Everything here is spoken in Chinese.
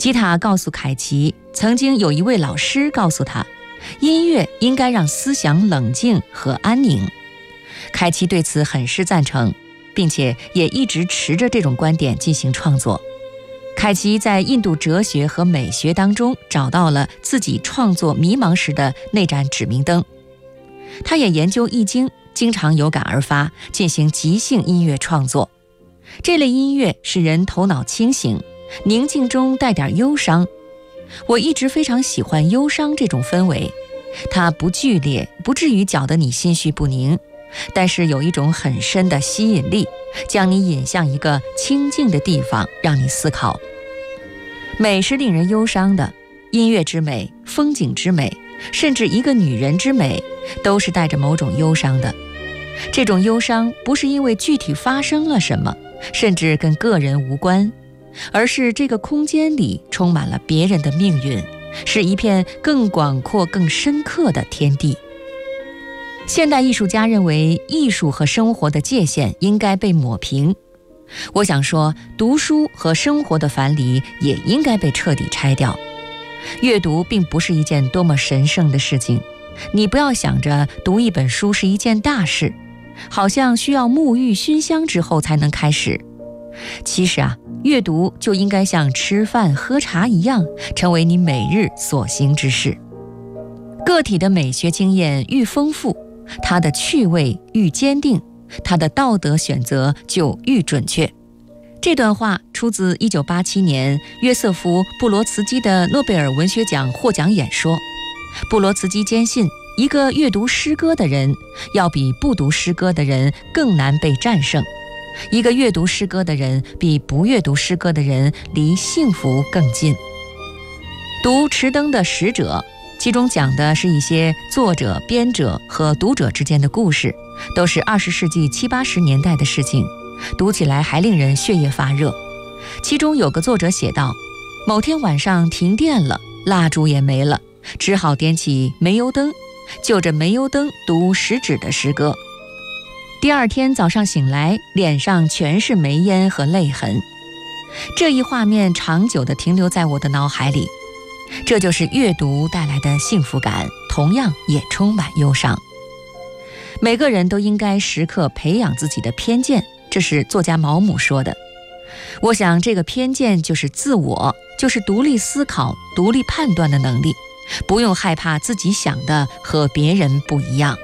吉塔告诉凯奇，曾经有一位老师告诉他，音乐应该让思想冷静和安宁。凯奇对此很是赞成，并且也一直持着这种观点进行创作。凯奇在印度哲学和美学当中找到了自己创作迷茫时的那盏指明灯。他也研究易经，经常有感而发，进行即兴音乐创作。这类音乐使人头脑清醒，宁静中带点忧伤。我一直非常喜欢忧伤这种氛围，它不剧烈，不至于搅得你心绪不宁，但是有一种很深的吸引力，将你引向一个清静的地方，让你思考。美是令人忧伤的，音乐之美，风景之美，甚至一个女人之美，都是带着某种忧伤的。这种忧伤不是因为具体发生了什么，甚至跟个人无关，而是这个空间里充满了别人的命运，是一片更广阔更深刻的天地。现代艺术家认为艺术和生活的界限应该被抹平，我想说，读书和生活的樊篱也应该被彻底拆掉。阅读并不是一件多么神圣的事情，你不要想着读一本书是一件大事，好像需要沐浴熏香之后才能开始。其实阅读就应该像吃饭喝茶一样，成为你每日所行之事。个体的美学经验愈丰富，它的趣味愈坚定，他的道德选择就愈准确。这段话出自1987年约瑟夫·布罗茨基的诺贝尔文学奖获奖演说。布罗茨基坚信，一个阅读诗歌的人要比不读诗歌的人更难被战胜，一个阅读诗歌的人比不阅读诗歌的人离幸福更近。读迟登的《使者》，其中讲的是一些作者、编者和读者之间的故事，都是20世纪70、80年代的事情，读起来还令人血液发热。其中有个作者写道，某天晚上停电了，蜡烛也没了，只好点起煤油灯，就着煤油灯读食指的诗歌。第二天早上醒来，脸上全是煤烟和泪痕。这一画面长久地停留在我的脑海里。这就是阅读带来的幸福感，同样也充满忧伤。每个人都应该时刻培养自己的偏见，这是作家毛姆说的。我想这个偏见就是自我，就是独立思考、独立判断的能力，不用害怕自己想的和别人不一样。